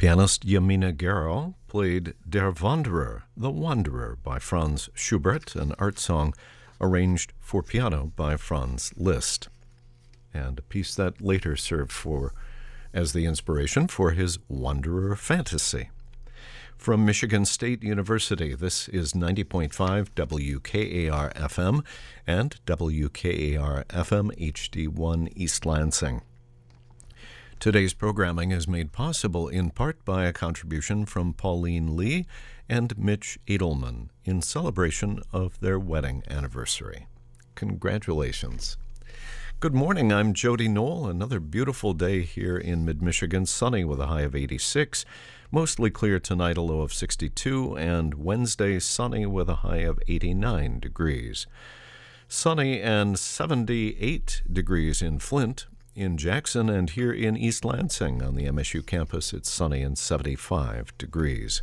Pianist Yamina Gero played Der Wanderer, The Wanderer by Franz Schubert, an art song arranged for piano by Franz Liszt, and a piece that later served as the inspiration for his Wanderer fantasy. From Michigan State University, this is 90.5 WKAR-FM and WKAR-FM HD1 East Lansing. Today's programming is made possible in part by a contribution from Pauline Lee and Mitch Edelman in celebration of their wedding anniversary. Congratulations. Good morning, I'm Jody Knoll. Another beautiful day here in mid-Michigan, sunny with a high of 86, mostly clear tonight, a low of 62, and Wednesday sunny with a high of 89 degrees. Sunny and 78 degrees in Flint, in Jackson, and here in East Lansing on the MSU campus, it's sunny and 75 degrees.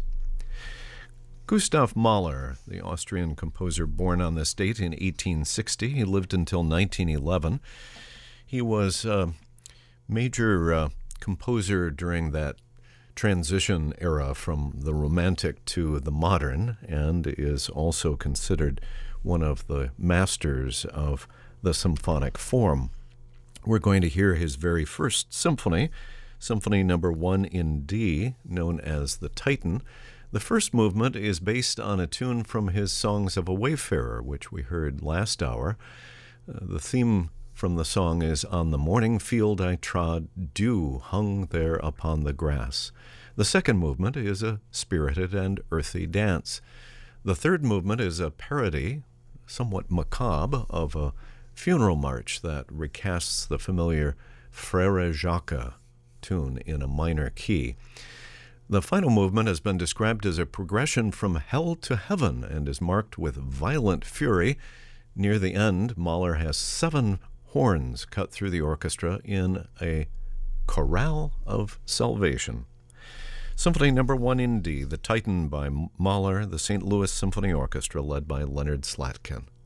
Gustav Mahler, the Austrian composer born on this date in 1860, he lived until 1911. He was a major composer during that transition era from the Romantic to the modern, and is also considered one of the masters of the symphonic form. We're going to hear his very first symphony, Symphony Number 1 in D, known as the Titan. The first movement is based on a tune from his Songs of a Wayfarer, which we heard last hour. The theme from the song is "On the morning field I trod, dew hung there upon the grass." The second movement is a spirited and earthy dance. The third movement is a parody, somewhat macabre, of a funeral march that recasts the familiar Frere Jacques tune in a minor key. The final movement has been described as a progression from hell to heaven and is marked with violent fury. Near the end, Mahler has 7 horns cut through the orchestra in a chorale of salvation. Symphony Number 1 in D, The Titan by Mahler, the St. Louis Symphony Orchestra, led by Leonard Slatkin.